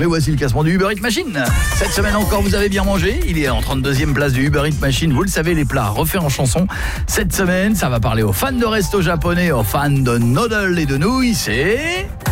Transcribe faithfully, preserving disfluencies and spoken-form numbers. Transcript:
Mais voici le classement du Uber Eats Machine. Cette semaine encore, vous avez bien mangé. Il est en trente-deuxième place du Uber Eats Machine. Vous le savez, les plats refaits en chanson. Cette semaine, ça va parler aux fans de resto japonais, aux fans de noodles et de nouilles. C'est...